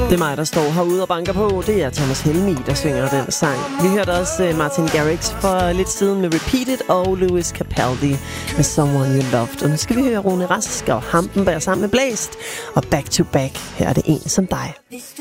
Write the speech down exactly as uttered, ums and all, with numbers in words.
Det er mig, der står herude og banker på. Det er Thomas Helmig, der synger den sang. Vi hørte også Martin Garrix for lidt siden med Repeat It og Louis Capaldi med Someone You Loved. Og nu skal vi høre Rune Rask og Hampenberg sammen med Blæst. Og Back to Back, her er det en som dig.